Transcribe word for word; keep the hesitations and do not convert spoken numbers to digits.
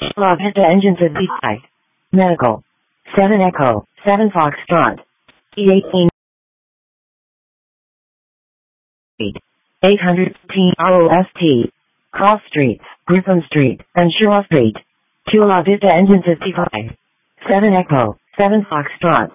La Vista Engine fifty-five. Medical. seven Echo, seven Foxtrot. E eighteen. eight hundred fifteen R O S T. Cross Street, Griffin Street, and Shura Street. To La Vista Engine fifty-five. seven Echo, seven Foxtrot.